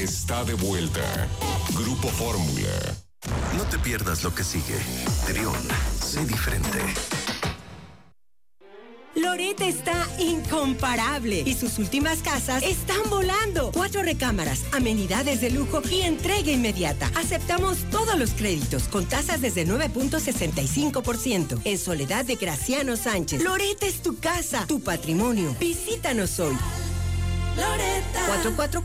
está de vuelta. Grupo Fórmula. No te pierdas lo que sigue. Trión, sé diferente. Loret está incomparable y sus últimas casas están volando. 4 recámaras, amenidades de lujo y entrega inmediata. Aceptamos todos los créditos con tasas desde 9.65%. En Soledad de Graciano Sánchez. Loret es tu casa, tu patrimonio. Visítanos hoy. Loretta.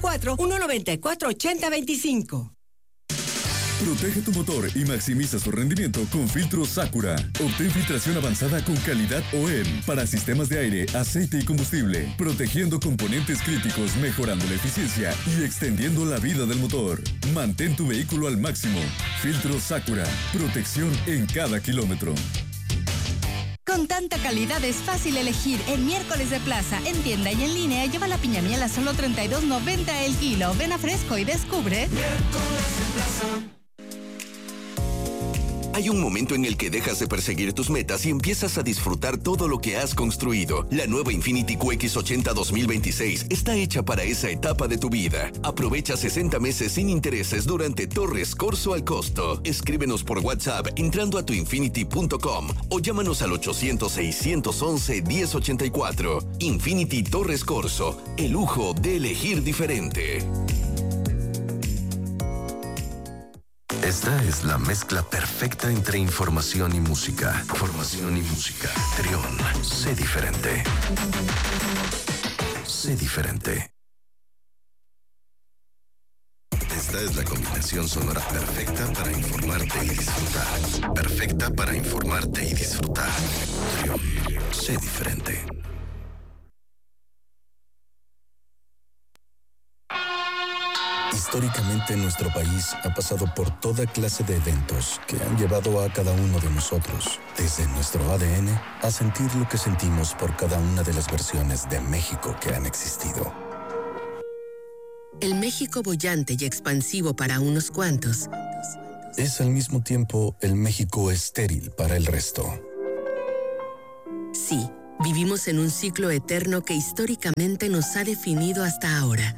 444-194-8025. Protege tu motor y maximiza su rendimiento con filtros Sakura. Obtén filtración avanzada con calidad OEM para sistemas de aire, aceite y combustible, protegiendo componentes críticos, mejorando la eficiencia y extendiendo la vida del motor. Mantén tu vehículo al máximo. Filtros Sakura. Protección en cada kilómetro. Con tanta calidad es fácil elegir. En Miércoles de Plaza, en tienda y en línea, lleva la piña miel a solo $32.90 el kilo. Ven a Fresco y descubre. Miércoles de Plaza. Hay un momento en el que dejas de perseguir tus metas y empiezas a disfrutar todo lo que has construido. La nueva Infiniti QX80 2026 está hecha para esa etapa de tu vida. Aprovecha 60 meses sin intereses durante Torres Corso al costo. Escríbenos por WhatsApp entrando a tuinfinity.com o llámanos al 800-611-1084. Infinity Torres Corso, el lujo de elegir diferente. Esta es la mezcla perfecta entre información y música. Formación y música. Trión, sé diferente. Sé diferente. Esta es la combinación sonora perfecta para informarte y disfrutar. Perfecta para informarte y disfrutar. Trión, sé diferente. Históricamente nuestro país ha pasado por toda clase de eventos que han llevado a cada uno de nosotros, desde nuestro ADN, a sentir lo que sentimos por cada una de las versiones de México que han existido. El México boyante y expansivo para unos cuantos es al mismo tiempo el México estéril para el resto. Sí, vivimos en un ciclo eterno que históricamente nos ha definido hasta ahora.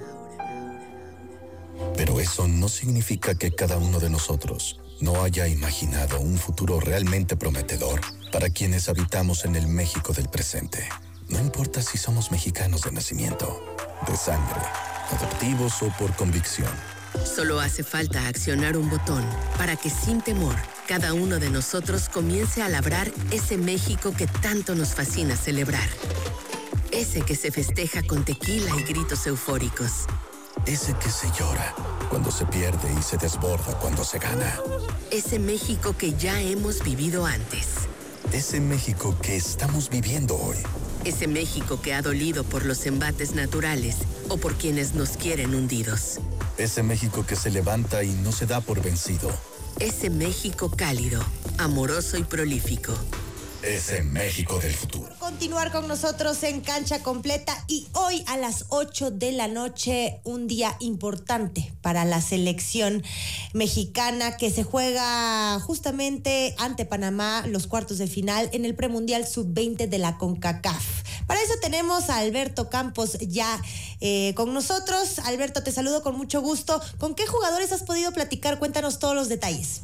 Pero eso no significa que cada uno de nosotros no haya imaginado un futuro realmente prometedor para quienes habitamos en el México del presente. No importa si somos mexicanos de nacimiento, de sangre, adoptivos o por convicción. Solo hace falta accionar un botón para que sin temor cada uno de nosotros comience a labrar ese México que tanto nos fascina celebrar. Ese que se festeja con tequila y gritos eufóricos. Ese que se llora cuando se pierde y se desborda cuando se gana. Ese México que ya hemos vivido antes. Ese México que estamos viviendo hoy. Ese México que ha dolido por los embates naturales o por quienes nos quieren hundidos. Ese México que se levanta y no se da por vencido. Ese México cálido, amoroso y prolífico. Ese México del futuro. Continuar con nosotros en Cancha Completa y hoy a las 8 de la noche, un día importante para la selección mexicana que se juega justamente ante Panamá los cuartos de final en el premundial sub-20 de la CONCACAF. Para eso tenemos a Alberto Campos ya con nosotros. Alberto, te saludo con mucho gusto. ¿Con qué jugadores has podido platicar? Cuéntanos todos los detalles.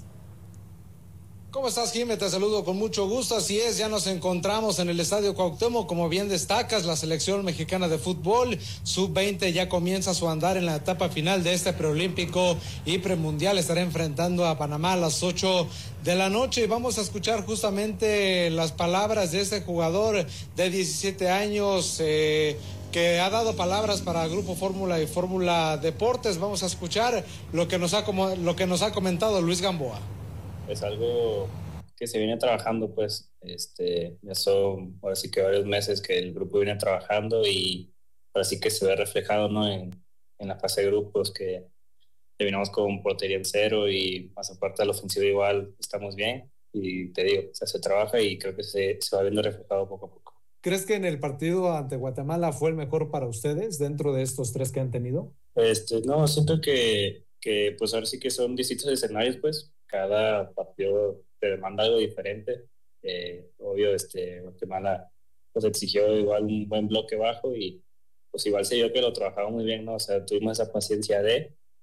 ¿Cómo estás, Jimé? Te saludo con mucho gusto. Así es, ya nos encontramos en el Estadio Cuauhtémoc. Como bien destacas, la selección mexicana de fútbol sub-20 ya comienza su andar en la etapa final de este preolímpico y premundial. Estará enfrentando a Panamá a las 8 de la noche y vamos a escuchar justamente las palabras de este jugador de 17 años que ha dado palabras para Grupo Fórmula y Fórmula Deportes. Vamos a escuchar lo que nos ha comentado Luis Gamboa. Es algo que se viene trabajando, pues, ya son ahora sí que varios meses que el grupo viene trabajando y ahora sí que se ve reflejado, ¿no? En la fase de grupos que terminamos con portería en 0 y más aparte de la ofensiva igual estamos bien y te digo, o sea, se trabaja y creo que se va viendo reflejado poco a poco. ¿Crees que en el partido ante Guatemala fue el mejor para ustedes dentro de estos 3 que han tenido? No, siento que pues ahora sí que son distintos escenarios, pues cada partido te demanda algo diferente. Obvio, Guatemala pues exigió igual un buen bloque bajo y pues igual se vio que lo trabajaba muy bien, ¿no? O sea, tuvimos esa paciencia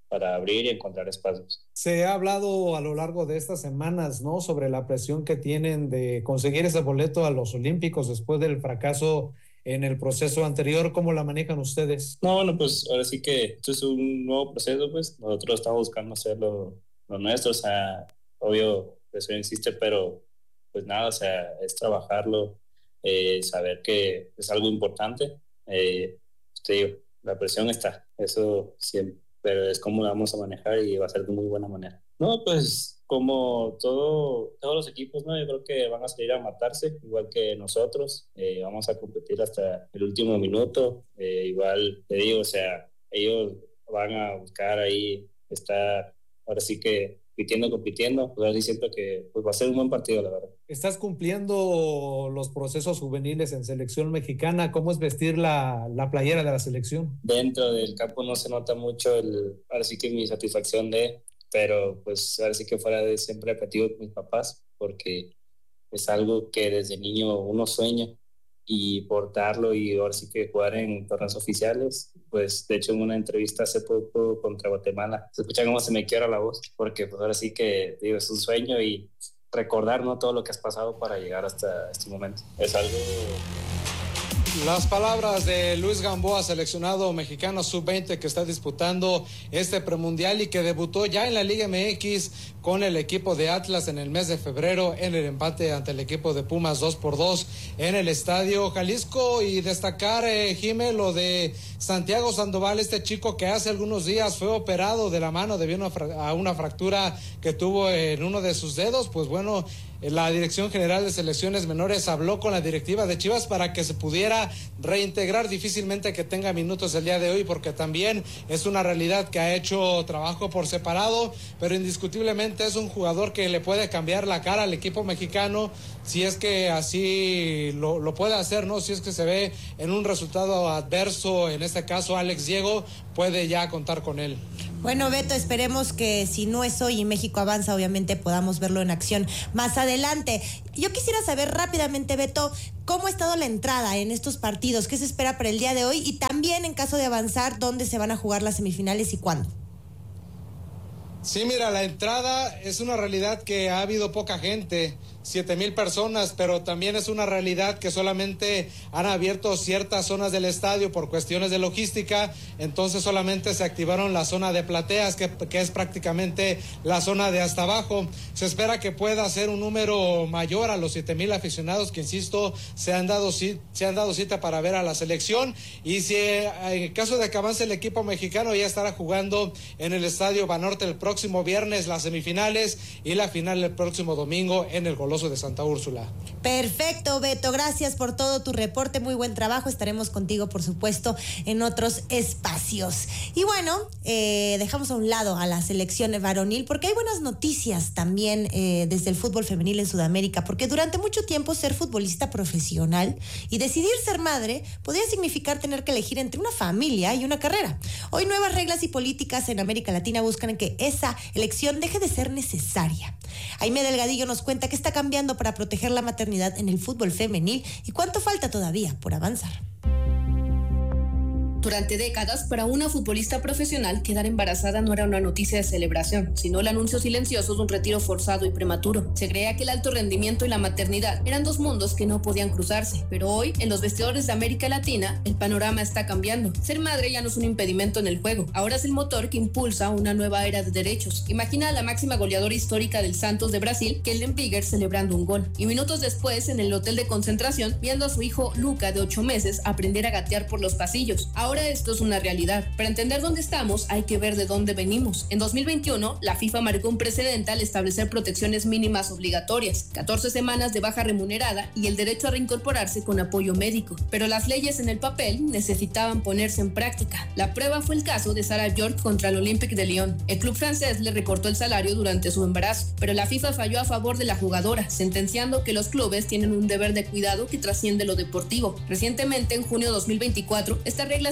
para abrir y encontrar espacios. Se ha hablado a lo largo de estas semanas, ¿no?, sobre la presión que tienen de conseguir ese boleto a los Olímpicos después del fracaso en el proceso anterior. ¿Cómo la manejan ustedes? No, bueno, pues ahora sí que esto es un nuevo proceso, pues nosotros estamos buscando hacer lo nuestro, o sea, obvio, presión existe, pero pues nada, o sea, es trabajarlo, saber que es algo importante. Te digo, la presión está, eso siempre, pero es cómo la vamos a manejar y va a ser de muy buena manera. No, pues como todos los equipos, ¿no? Yo creo que van a salir a matarse, igual que nosotros. Vamos a competir hasta el último minuto. Igual, te digo, o sea, ellos van a buscar ahí estar, ahora sí que compitiendo. Pues ahora sí siento que pues va a ser un buen partido, la verdad. Estás cumpliendo los procesos juveniles en selección mexicana. ¿Cómo es vestir la playera de la selección? Dentro del campo no se nota mucho ahora sí que mi satisfacción pero pues ahora sí que fuera de siempre repetido con mis papás, porque es algo que desde niño uno sueña, y portarlo y ahora sí que jugar en torneos oficiales. Pues de hecho en una entrevista hace poco contra Guatemala se escucha cómo se me quiebra la voz, porque pues ahora sí que digo, es un sueño, y recordar, ¿no?, todo lo que has pasado para llegar hasta este momento es algo. Las palabras de Luis Gamboa, seleccionado mexicano sub-20 que está disputando este premundial y que debutó ya en la Liga MX con el equipo de Atlas en el mes de febrero en el empate ante el equipo de Pumas 2-2 en el Estadio Jalisco. Y destacar, Jimé, lo de Santiago Sandoval, este chico que hace algunos días fue operado de la mano debido a una fractura que tuvo en uno de sus dedos. Pues bueno, la Dirección General de Selecciones Menores habló con la directiva de Chivas para que se pudiera reintegrar. Difícilmente que tenga minutos el día de hoy, porque también es una realidad que ha hecho trabajo por separado, pero indiscutiblemente es un jugador que le puede cambiar la cara al equipo mexicano, si es que así lo puede hacer, ¿no? Si es que se ve en un resultado adverso, en este caso Alex Diego puede ya contar con él. Bueno, Beto, esperemos que si no es hoy y México avanza, obviamente podamos verlo en acción más adelante. Yo quisiera saber rápidamente, Beto, ¿cómo ha estado la entrada en estos partidos? ¿Qué se espera para el día de hoy? Y también, en caso de avanzar, ¿dónde se van a jugar las semifinales y cuándo? Sí, mira, la entrada es una realidad que ha habido poca gente, 7,000 personas, pero también es una realidad que solamente han abierto ciertas zonas del estadio por cuestiones de logística. Entonces solamente se activaron la zona de plateas, que es prácticamente la zona de hasta abajo. Se espera que pueda ser un número mayor a los 7,000 aficionados que, insisto, se han dado cita para ver a la selección. Y si en caso de que avance el equipo mexicano, ya estará jugando en el Estadio Banorte el próximo viernes las semifinales y la final el próximo domingo en el Coloso de Santa Úrsula. Perfecto, Beto, gracias por todo tu reporte, muy buen trabajo. Estaremos contigo, por supuesto, en otros espacios. Y bueno, dejamos a un lado a la selección varonil, porque hay buenas noticias también desde el fútbol femenil en Sudamérica, porque durante mucho tiempo ser futbolista profesional y decidir ser madre podía significar tener que elegir entre una familia y una carrera. Hoy nuevas reglas y políticas en América Latina buscan que esa elección deje de ser necesaria. Aimé Delgadillo nos cuenta que está cambiando para proteger la maternidad en el fútbol femenil y cuánto falta todavía por avanzar. Durante décadas, para una futbolista profesional, quedar embarazada no era una noticia de celebración, sino el anuncio silencioso de un retiro forzado y prematuro. Se creía que el alto rendimiento y la maternidad eran dos mundos que no podían cruzarse, pero hoy, en los vestidores de América Latina, el panorama está cambiando. Ser madre ya no es un impedimento en el juego, ahora es el motor que impulsa una nueva era de derechos. Imagina a la máxima goleadora histórica del Santos de Brasil, Kellen Pigger, celebrando un gol, y minutos después, en el hotel de concentración, viendo a su hijo Luca, de 8 meses, aprender a gatear por los pasillos. Ahora esto es una realidad. Para entender dónde estamos, hay que ver de dónde venimos. En 2021, la FIFA marcó un precedente al establecer protecciones mínimas obligatorias, 14 semanas de baja remunerada y el derecho a reincorporarse con apoyo médico. Pero las leyes en el papel necesitaban ponerse en práctica. La prueba fue el caso de Sarah York contra el Olympique de Lyon. El club francés le recortó el salario durante su embarazo, pero la FIFA falló a favor de la jugadora, sentenciando que los clubes tienen un deber de cuidado que trasciende lo deportivo. Recientemente, en junio de 2024, esta regla se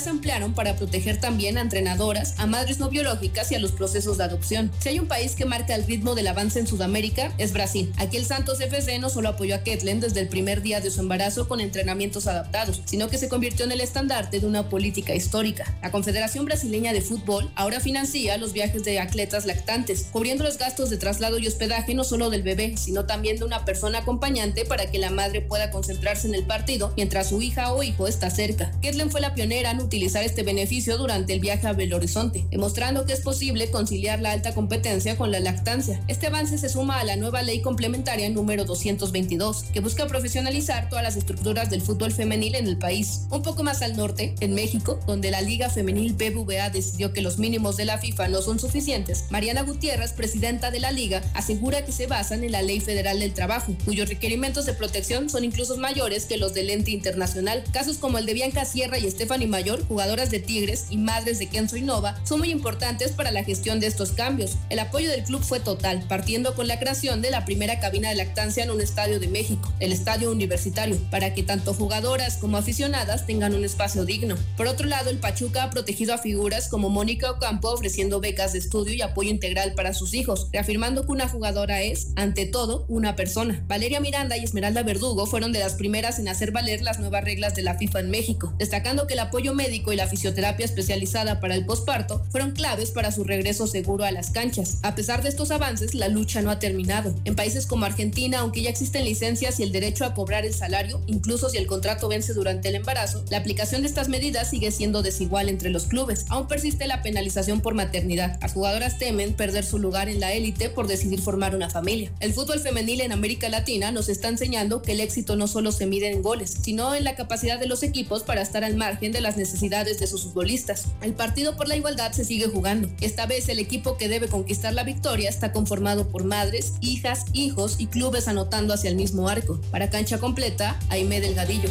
se ampliaron para proteger también a entrenadoras, a madres no biológicas y a los procesos de adopción. Si hay un país que marca el ritmo del avance en Sudamérica, es Brasil. Aquí el Santos FC no solo apoyó a Ketlen desde el primer día de su embarazo con entrenamientos adaptados, sino que se convirtió en el estandarte de una política histórica. La Confederación Brasileña de Fútbol ahora financia los viajes de atletas lactantes, cubriendo los gastos de traslado y hospedaje no solo del bebé, sino también de una persona acompañante para que la madre pueda concentrarse en el partido mientras su hija o hijo está cerca. Ketlen fue la pionera en utilizar este beneficio durante el viaje a Belo Horizonte, demostrando que es posible conciliar la alta competencia con la lactancia. Este avance se suma a la nueva ley complementaria número 222, que busca profesionalizar todas las estructuras del fútbol femenil en el país. Un poco más al norte, en México, donde la Liga Femenil BBVA decidió que los mínimos de la FIFA no son suficientes, Mariana Gutiérrez, presidenta de la Liga, asegura que se basan en la Ley Federal del Trabajo, cuyos requerimientos de protección son incluso mayores que los del ente internacional. Casos como el de Bianca Sierra y Stephanie Mayor, jugadoras de Tigres y madres de Kenzo Innova, son muy importantes para la gestión de estos cambios. El apoyo del club fue total, partiendo con la creación de la primera cabina de lactancia en un estadio de México, el Estadio Universitario, para que tanto jugadoras como aficionadas tengan un espacio digno. Por otro lado, el Pachuca ha protegido a figuras como Mónica Ocampo, ofreciendo becas de estudio y apoyo integral para sus hijos, reafirmando que una jugadora es, ante todo, una persona. Valeria Miranda y Esmeralda Verdugo fueron de las primeras en hacer valer las nuevas reglas de la FIFA en México, destacando que el apoyo médico y la fisioterapia especializada para el posparto fueron claves para su regreso seguro a las canchas. A pesar de estos avances, la lucha no ha terminado. En países como Argentina, aunque ya existen licencias y el derecho a cobrar el salario, incluso si el contrato vence durante el embarazo, la aplicación de estas medidas sigue siendo desigual entre los clubes. Aún persiste la penalización por maternidad. Las jugadoras temen perder su lugar en la élite por decidir formar una familia. El fútbol femenil en América Latina nos está enseñando que el éxito no solo se mide en goles, sino en la capacidad de los equipos para estar al margen de las necesidades de sus futbolistas. El partido por la igualdad se sigue jugando. Esta vez el equipo que debe conquistar la victoria está conformado por madres, hijas, hijos y clubes anotando hacia el mismo arco. Para Cancha Completa, Aimé Delgadillo.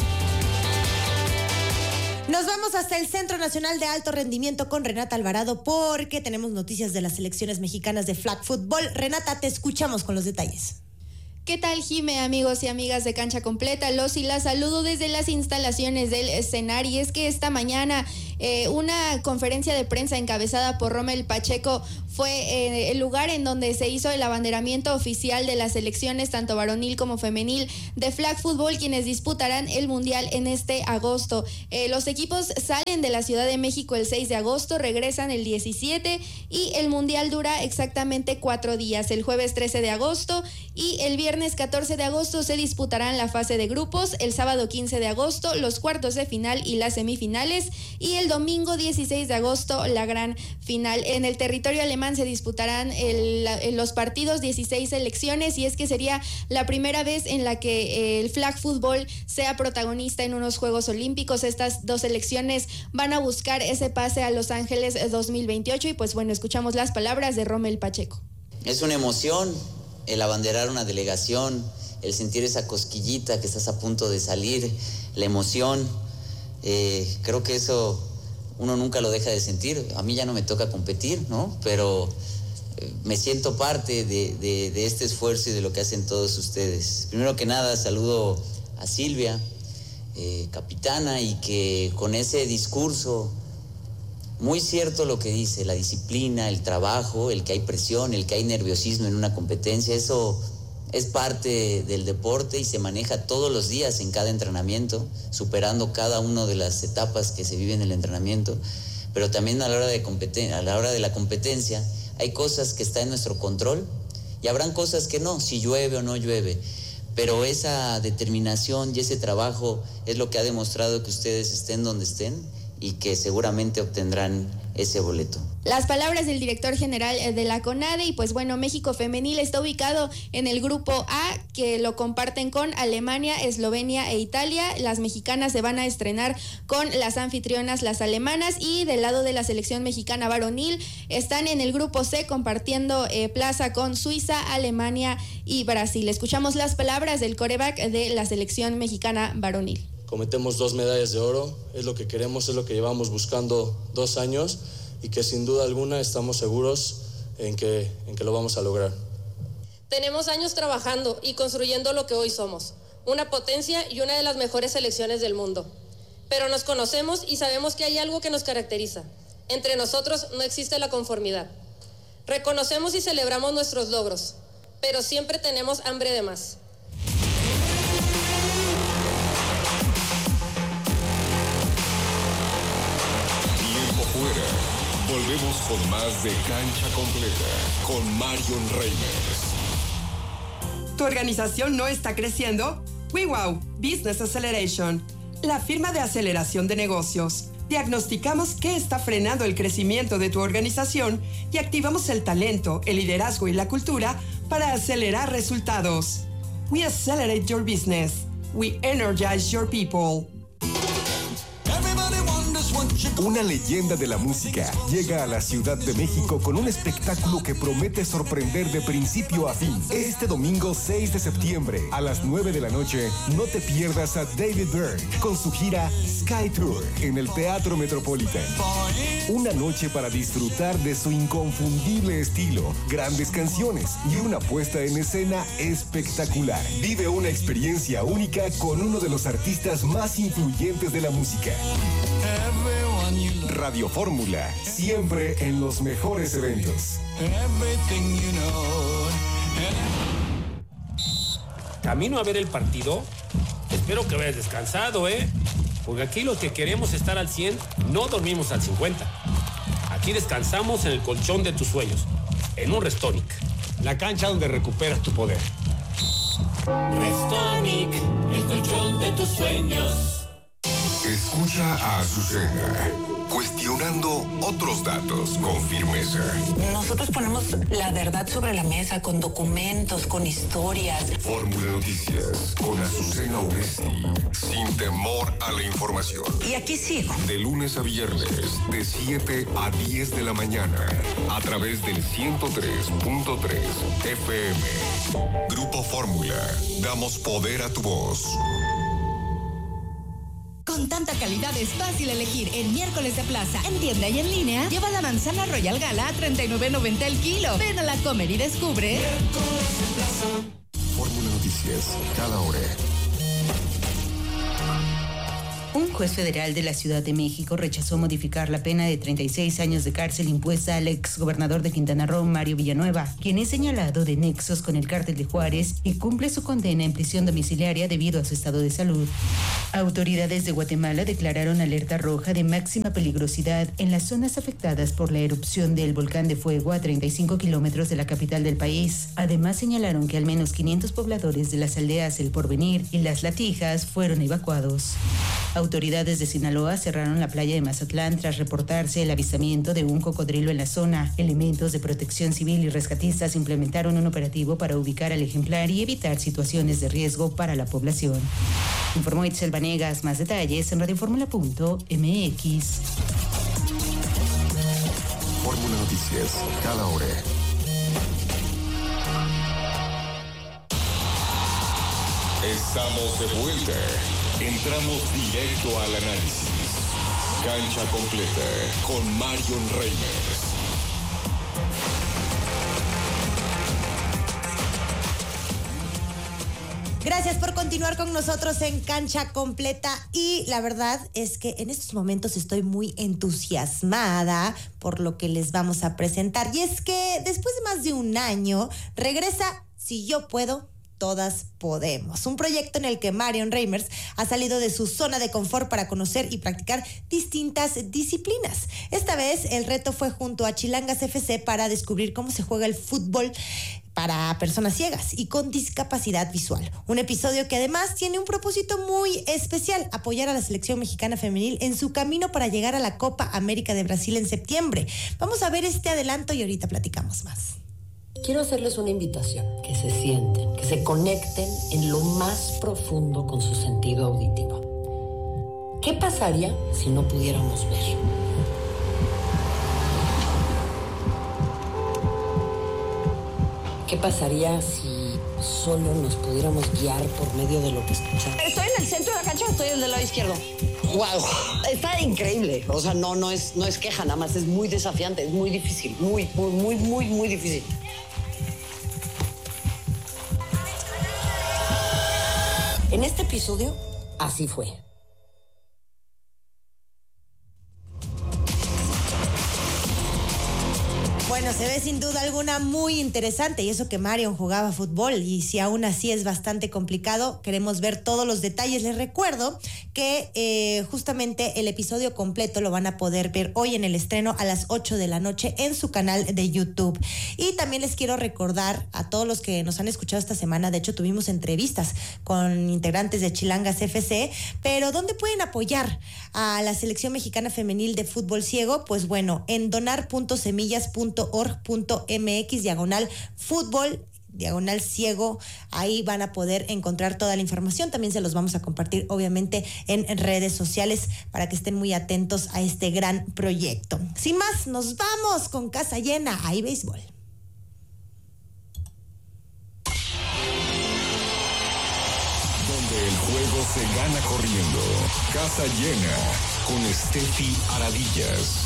Nos vamos hasta el Centro Nacional de Alto Rendimiento con Renata Alvarado porque tenemos noticias de las selecciones mexicanas de flag football. Renata, te escuchamos con los detalles. ¿Qué tal, Jime, amigos y amigas de Cancha Completa? Los y las saludo desde las instalaciones del escenario. Y es que esta mañana una conferencia de prensa encabezada por Rommel Pacheco fue el lugar en donde se hizo el abanderamiento oficial de las selecciones, tanto varonil como femenil, de flag football, quienes disputarán el Mundial en este agosto. Los equipos salen de la Ciudad de México el 6 de agosto, regresan el 17 y el Mundial dura exactamente 4 días. El jueves 13 de agosto y el viernes 14 de agosto se disputarán la fase de grupos, el sábado 15 de agosto los cuartos de final y las semifinales y el domingo 16 de agosto la gran final. En el territorio alemán se disputarán los partidos, 16 selecciones, y es que sería la primera vez en la que el flag football sea protagonista en unos Juegos Olímpicos. Estas dos selecciones van a buscar ese pase a Los Ángeles 2028 y pues bueno, escuchamos las palabras de Rommel Pacheco. Es una emoción el abanderar una delegación, el sentir esa cosquillita que estás a punto de salir, la emoción. Creo que eso uno nunca lo deja de sentir. A mí ya no me toca competir, ¿no? Pero me siento parte de este esfuerzo y de lo que hacen todos ustedes. Primero que nada, saludo a Silvia, capitana, y que con ese discurso, muy cierto lo que dice, la disciplina, el trabajo, el que hay presión, el que hay nerviosismo en una competencia, eso es parte del deporte y se maneja todos los días en cada entrenamiento, superando cada una de las etapas que se viven en el entrenamiento. Pero también a la hora de la competencia hay cosas que están en nuestro control y habrán cosas que no, si llueve o no llueve. Pero esa determinación y ese trabajo es lo que ha demostrado que ustedes estén donde estén y que seguramente obtendrán ese boleto. Las palabras del director general de la CONADE. Y pues bueno, México femenil está ubicado en el grupo A, que lo comparten con Alemania, Eslovenia e Italia. Las mexicanas se van a estrenar con las anfitrionas, las alemanas, y del lado de la selección mexicana varonil están en el grupo C compartiendo plaza con Suiza, Alemania y Brasil. Escuchamos las palabras del quarterback de la selección mexicana varonil. Cometemos 2 medallas de oro, es lo que queremos, es lo que llevamos buscando 2 años y que sin duda alguna estamos seguros en que lo vamos a lograr. Tenemos años trabajando y construyendo lo que hoy somos, una potencia y una de las mejores selecciones del mundo. pero nos conocemos y sabemos que hay algo que nos caracteriza. Entre nosotros no existe la conformidad. Reconocemos y celebramos nuestros logros, pero siempre tenemos hambre de más. Tiempo fuera. Volvemos con más de Cancha Completa con Marion Reimers. ¿Tu organización no está creciendo? WeWow Business Acceleration, la firma de aceleración de negocios. Diagnosticamos qué está frenando el crecimiento de tu organización y activamos el talento, el liderazgo y la cultura para acelerar resultados. We accelerate your business. We energize your people. Una leyenda de la música llega a la Ciudad de México con un espectáculo que promete sorprender de principio a fin. Este domingo 6 de septiembre a las 9 de la noche, no te pierdas a David Byrne con su gira Sky Tour en el Teatro Metropolitan. Una noche para disfrutar de su inconfundible estilo, grandes canciones y una puesta en escena espectacular. Vive una experiencia única con uno de los artistas más influyentes de la música. Radio Fórmula, siempre en los mejores eventos. Camino a ver el partido. Espero que vayas descansado, porque aquí los que queremos estar al 100 no dormimos al 50. Aquí descansamos en el colchón de tus sueños, en un Restonic, la cancha donde recuperas tu poder. Restonic, el colchón de tus sueños. Escucha a Azucena, cuestionando otros datos con firmeza. Nosotros ponemos la verdad sobre la mesa, con documentos, con historias. Fórmula Noticias, con Azucena Uresti, sin temor a la información. Y aquí sigo. De lunes a viernes, de 7 a 10 de la mañana, a través del 103.3 FM. Grupo Fórmula, damos poder a tu voz. Con tanta calidad es fácil elegir en miércoles de plaza. En tienda y en línea, lleva la manzana Royal Gala a $39.90 el kilo. Ven a la Comer y descubre. Fórmula Noticias, cada hora. Un juez federal de la Ciudad de México rechazó modificar la pena de 36 años de cárcel impuesta al exgobernador de Quintana Roo, Mario Villanueva, quien es señalado de nexos con el cártel de Juárez y cumple su condena en prisión domiciliaria debido a su estado de salud. Autoridades de Guatemala declararon alerta roja de máxima peligrosidad en las zonas afectadas por la erupción del volcán de fuego a 35 kilómetros de la capital del país. Además señalaron que al menos 500 pobladores de las aldeas El Porvenir y Las Latijas fueron evacuados. Autoridades de Sinaloa cerraron la playa de Mazatlán tras reportarse el avistamiento de un cocodrilo en la zona. Elementos de protección civil y rescatistas implementaron un operativo para ubicar al ejemplar y evitar situaciones de riesgo para la población. Informó Itzel Vanegas. Más detalles en radioformula.mx. Fórmula Noticias, cada hora. Estamos de vuelta. Entramos directo al análisis. Cancha completa con Marion Reimers. Gracias por continuar con nosotros en Cancha Completa y la verdad es que en estos momentos estoy muy entusiasmada por lo que les vamos a presentar. Y es que después de más de un año regresa Si Yo Puedo, Todas Podemos, un proyecto en el que Marion Reimers ha salido de su zona de confort para conocer y practicar distintas disciplinas. Esta vez el reto fue junto a Chilangas FC para descubrir cómo se juega el fútbol para personas ciegas y con discapacidad visual. Un episodio que además tiene un propósito muy especial: apoyar a la selección mexicana femenil en su camino para llegar a la Copa América de Brasil en septiembre. Vamos a ver este adelanto y ahorita platicamos más. Quiero hacerles una invitación, que se sienten, que se conecten en lo más profundo con su sentido auditivo. ¿Qué pasaría si no pudiéramos ver? ¿Qué pasaría si solo nos pudiéramos guiar por medio de lo que escuchamos? ¿Estoy en el centro de la cancha o estoy del lado izquierdo? ¡Wow! Está increíble. O sea, no es queja, nada más es muy desafiante, es muy difícil, muy difícil. En este episodio, así fue. Bueno, se ve sin duda alguna muy interesante, y eso que Marion jugaba fútbol, y si aún así es bastante complicado, queremos ver todos los detalles. Les recuerdo que justamente el episodio completo lo van a poder ver hoy en el estreno a las 8 de la noche en su canal de YouTube. Y también les quiero recordar a todos los que nos han escuchado esta semana, de hecho tuvimos entrevistas con integrantes de Chilangas FC, pero ¿dónde pueden apoyar a la selección mexicana femenil de fútbol ciego? Pues bueno, en donar.semillas.org.mx/fútbol /ciego, ahí van a poder encontrar toda la información. También se los vamos a compartir obviamente en redes sociales para que estén muy atentos a este gran proyecto. Sin más, nos vamos con Casa Llena, hay béisbol. Donde el juego se gana corriendo. Casa Llena con Steffi Aradillas.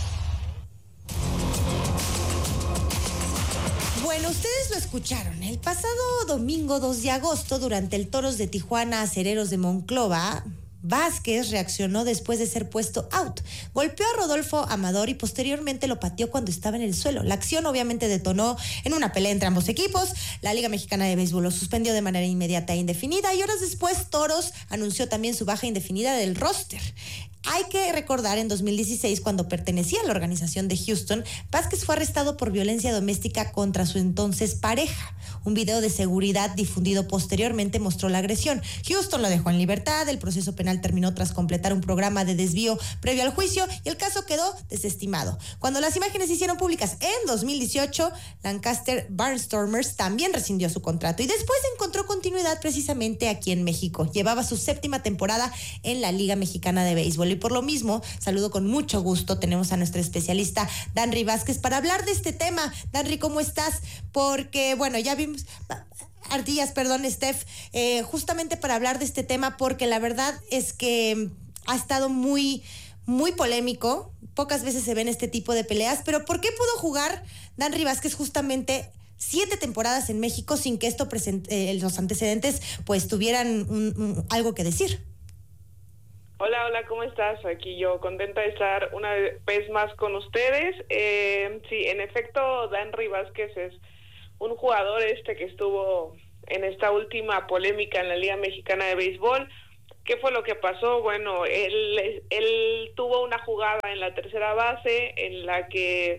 Bueno, ustedes lo escucharon. El pasado domingo 2 de agosto, durante el Toros de Tijuana Acereros de Monclova, Vázquez reaccionó después de ser puesto out. Golpeó a Rodolfo Amador y posteriormente lo pateó cuando estaba en el suelo. La acción obviamente detonó en una pelea entre ambos equipos. La Liga Mexicana de Béisbol lo suspendió de manera inmediata e indefinida, y horas después Toros anunció también su baja indefinida del roster. Hay que recordar, en 2016, cuando pertenecía a la organización de Houston, Vázquez fue arrestado por violencia doméstica contra su entonces pareja. Un video de seguridad difundido posteriormente mostró la agresión. Houston lo dejó en libertad, el proceso penal terminó tras completar un programa de desvío previo al juicio y el caso quedó desestimado. Cuando las imágenes se hicieron públicas en 2018, Lancaster Barnstormers también rescindió su contrato y después encontró continuidad precisamente aquí en México. Llevaba su 7ª temporada en la Liga Mexicana de Béisbol. Y por lo mismo, saludo con mucho gusto, tenemos a nuestra especialista Danry Vázquez para hablar de este tema. Danry, ¿cómo estás? Porque, bueno, ya vimos... Ardillas, perdón, Steph, justamente para hablar de este tema, porque la verdad es que ha estado muy, muy polémico. Pocas veces se ven este tipo de peleas, pero ¿por qué pudo jugar Danry Vázquez justamente 7 temporadas en México sin que esto los antecedentes pues tuvieran algo que decir? Hola, ¿cómo estás? Aquí yo contenta de estar una vez más con ustedes. Sí, en efecto, Danry Vázquez es un jugador que estuvo en esta última polémica en la Liga Mexicana de Béisbol. ¿Qué fue lo que pasó? Bueno, él tuvo una jugada en la tercera base en la que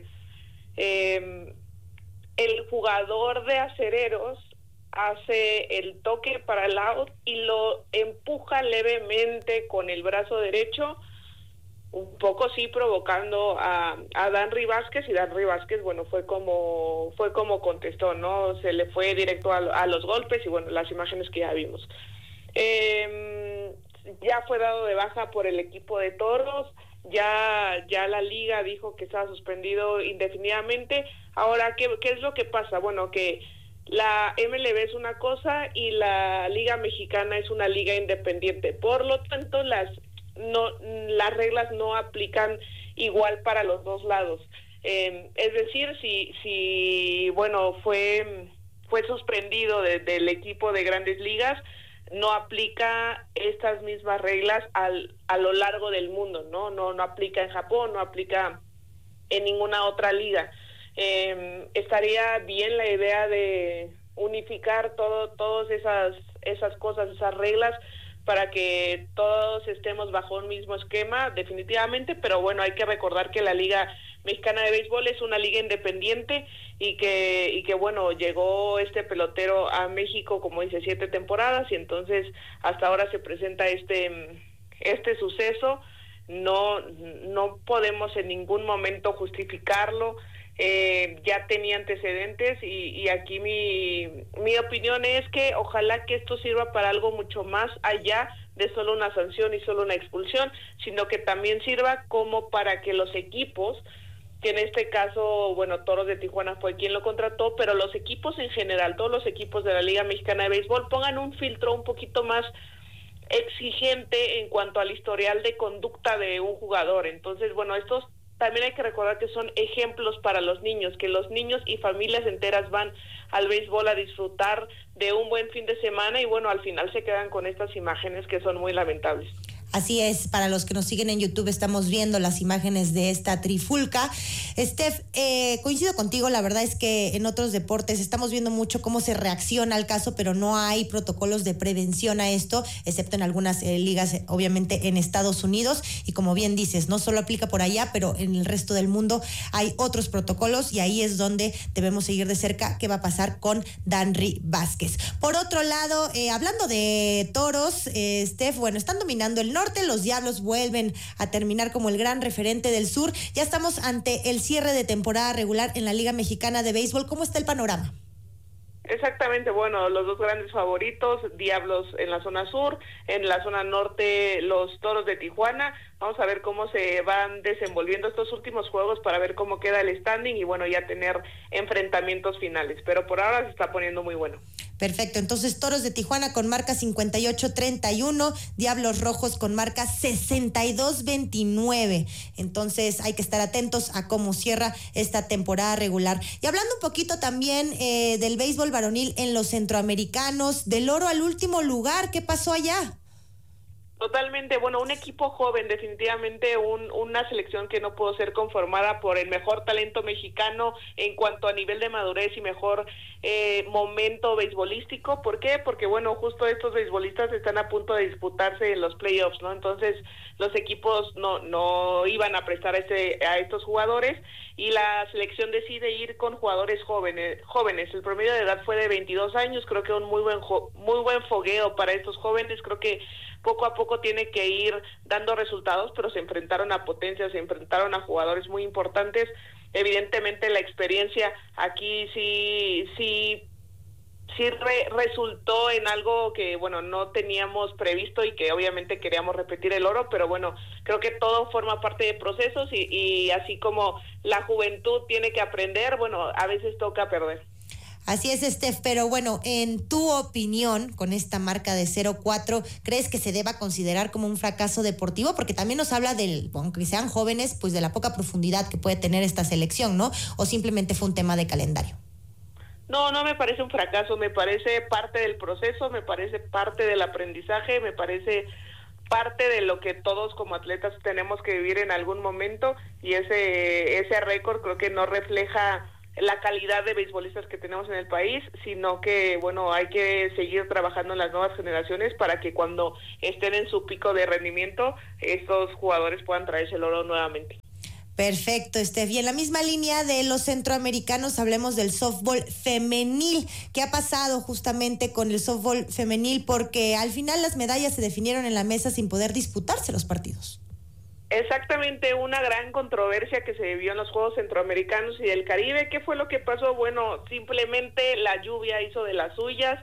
el jugador de Acereros hace el toque para el out y lo empuja levemente con el brazo derecho, un poco sí provocando a Danry Vázquez, y Danry Vázquez, bueno, fue como contestó, ¿no? Se le fue directo a los golpes y bueno, las imágenes que ya vimos. Ya fue dado de baja por el equipo de Toros, ya la liga dijo que estaba suspendido indefinidamente. Ahora, ¿qué es lo que pasa? Bueno, que la MLB es una cosa y la Liga Mexicana es una liga independiente. Por lo tanto, las reglas no aplican igual para los dos lados. Es decir, si bueno, fue suspendido del equipo de Grandes Ligas, no aplica estas mismas reglas a lo largo del mundo, no aplica en Japón, no aplica en ninguna otra liga. Estaría bien la idea de unificar todas esas cosas, esas reglas, para que todos estemos bajo un mismo esquema, definitivamente, pero bueno, hay que recordar que la Liga Mexicana de Béisbol es una liga independiente y que bueno, llegó este pelotero a México, como dice, 7 temporadas, y entonces hasta ahora se presenta este suceso. No podemos en ningún momento justificarlo. Ya tenía antecedentes y aquí mi opinión es que ojalá que esto sirva para algo mucho más allá de solo una sanción y solo una expulsión, sino que también sirva como para que los equipos, que en este caso, bueno, Toros de Tijuana fue quien lo contrató, pero los equipos en general, todos los equipos de la Liga Mexicana de Béisbol, pongan un filtro un poquito más exigente en cuanto al historial de conducta de un jugador. Entonces, bueno, estos también hay que recordar que son ejemplos para los niños, que los niños y familias enteras van al béisbol a disfrutar de un buen fin de semana y bueno, al final se quedan con estas imágenes que son muy lamentables. Así es, para los que nos siguen en YouTube estamos viendo las imágenes de esta trifulca. Steph, coincido contigo, la verdad es que en otros deportes estamos viendo mucho cómo se reacciona al caso, pero no hay protocolos de prevención a esto, excepto en algunas ligas, obviamente en Estados Unidos, y como bien dices, no solo aplica por allá, pero en el resto del mundo hay otros protocolos y ahí es donde debemos seguir de cerca qué va a pasar con Danry Vázquez. Por otro lado, hablando de toros, Steph, bueno, están dominando el norte, los Diablos vuelven a terminar como el gran referente del sur. Ya estamos ante el cierre de temporada regular en la Liga Mexicana de Béisbol. ¿Cómo está el panorama? Exactamente, bueno, los dos grandes favoritos, Diablos en la zona sur, en la zona norte los Toros de Tijuana. Vamos a ver cómo se van desenvolviendo estos últimos juegos para ver cómo queda el standing y bueno, ya tener enfrentamientos finales, pero por ahora se está poniendo muy bueno. Perfecto, entonces Toros de Tijuana con marca 58-31, Diablos Rojos con marca 62-29. Entonces hay que estar atentos a cómo cierra esta temporada regular. Y hablando un poquito también del béisbol varonil en los centroamericanos, del oro al último lugar, ¿qué pasó allá? Totalmente, bueno, un equipo joven, definitivamente una selección que no pudo ser conformada por el mejor talento mexicano en cuanto a nivel de madurez y mejor momento beisbolístico. ¿Por qué? Porque bueno, justo estos beisbolistas están a punto de disputarse en los playoffs, ¿no? Entonces los equipos no iban a prestar a estos jugadores y la selección decide ir con jugadores jóvenes. El promedio de edad fue de 22 años, creo que un muy buen fogueo para estos jóvenes. Creo que poco a poco tiene que ir dando resultados, pero se enfrentaron a potencias, se enfrentaron a jugadores muy importantes. Evidentemente la experiencia aquí sí resultó en algo que, bueno, no teníamos previsto y que obviamente queríamos repetir el oro, pero bueno, creo que todo forma parte de procesos y así como la juventud tiene que aprender, bueno, a veces toca perder. Así es, Steph, pero bueno, en tu opinión, con esta marca de 0-4, ¿crees que se deba considerar como un fracaso deportivo? Porque también nos habla aunque sean jóvenes, pues de la poca profundidad que puede tener esta selección, ¿no? ¿O simplemente fue un tema de calendario? No me parece un fracaso, me parece parte del proceso, me parece parte del aprendizaje, me parece parte de lo que todos como atletas tenemos que vivir en algún momento, y ese récord creo que no refleja la calidad de beisbolistas que tenemos en el país, sino que, bueno, hay que seguir trabajando en las nuevas generaciones para que cuando estén en su pico de rendimiento, estos jugadores puedan traerse el oro nuevamente. Perfecto, Steph. Y en la misma línea de los centroamericanos, hablemos del softball femenil. ¿Qué ha pasado justamente con el softball femenil? Porque al final las medallas se definieron en la mesa sin poder disputarse los partidos. Exactamente, una gran controversia que se vivió en los Juegos Centroamericanos y del Caribe. ¿Qué fue lo que pasó? Bueno, simplemente la lluvia hizo de las suyas.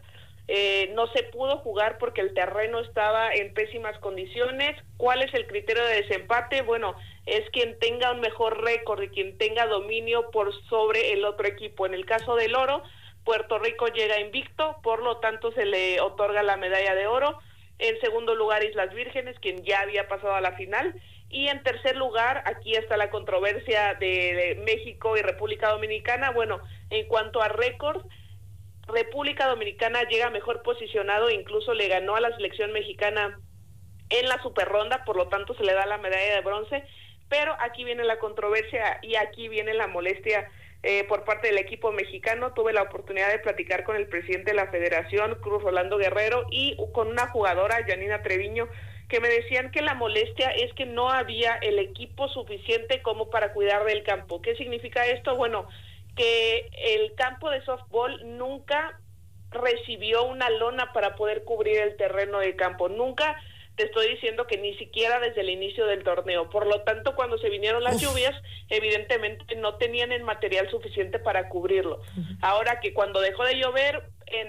No se pudo jugar porque el terreno estaba en pésimas condiciones. ¿Cuál es el criterio de desempate? Bueno, es quien tenga un mejor récord y quien tenga dominio por sobre el otro equipo. En el caso del oro, Puerto Rico llega invicto, por lo tanto se le otorga la medalla de oro. En segundo lugar, Islas Vírgenes, quien ya había pasado a la final. Y en tercer lugar, aquí está la controversia de México y República Dominicana. Bueno, en cuanto a récord, República Dominicana llega mejor posicionado, incluso le ganó a la selección mexicana en la superronda, por lo tanto se le da la medalla de bronce. Pero aquí viene la controversia y aquí viene la molestia por parte del equipo mexicano. Tuve la oportunidad de platicar con el presidente de la Federación, Cruz Rolando Guerrero, y con una jugadora, Yanina Treviño, que me decían que la molestia es que no había el equipo suficiente como para cuidar del campo. ¿Qué significa esto? Bueno, que el campo de softball nunca recibió una lona para poder cubrir el terreno de campo. Nunca, te estoy diciendo que ni siquiera desde el inicio del torneo. Por lo tanto, cuando se vinieron las lluvias, evidentemente no tenían el material suficiente para cubrirlo. Ahora que cuando dejó de llover,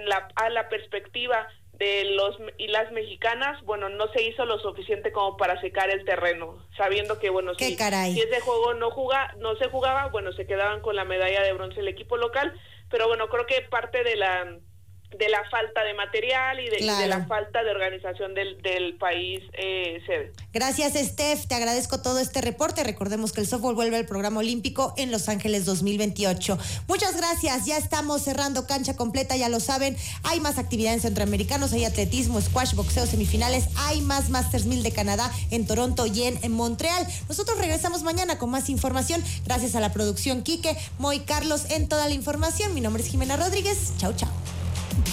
a la perspectiva de los y las mexicanas, bueno, no se hizo lo suficiente como para secar el terreno, sabiendo que, bueno, si ese juego no se jugaba, bueno, se quedaban con la medalla de bronce el equipo local. Pero bueno, creo que parte de la falta de material y de la falta de organización del país sede. Gracias, Steph. Te agradezco todo este reporte. Recordemos que el softball vuelve al programa olímpico en Los Ángeles 2028. Muchas gracias. Ya estamos cerrando Cancha Completa, ya lo saben. Hay más actividades centroamericanos, hay atletismo, squash, boxeo, semifinales. Hay más Masters 1000 de Canadá en Toronto y en Montreal. Nosotros regresamos mañana con más información. Gracias a la producción Quique, Moy, Carlos en toda la información. Mi nombre es Jimena Rodríguez. Chau, chau.